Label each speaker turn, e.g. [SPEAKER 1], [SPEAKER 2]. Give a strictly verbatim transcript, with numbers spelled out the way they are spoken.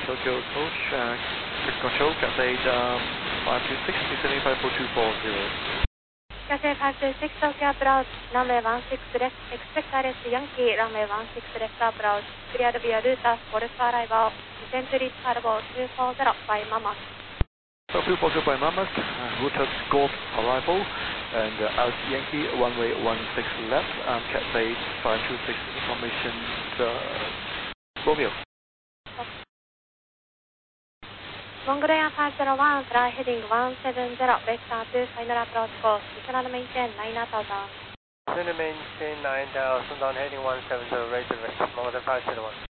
[SPEAKER 1] Tokyo approach, uh, control, Cathay um, five two six, descending five four two four zero.
[SPEAKER 2] Cathay five two six, Tokyo approach, runway one six left, expect I R S Yankee, runway one six left approach, cleared via Lutas, Golf arrival, descend to reach Harbour two four zero by Mammoth.
[SPEAKER 1] So two four zero by Mammoth, uh, Lutas Golf arrival, and uh, Alice Yankee, runway one six left, um, Cathay five two six, information uh, Romeo.
[SPEAKER 2] Mongolian five zero one, fly heading one seven zero, vector two, final approach course, descend and maintain nine thousand.
[SPEAKER 3] Descend and maintain nine thousand, down heading one seven zero, raise the rest, Mongolian five zero one.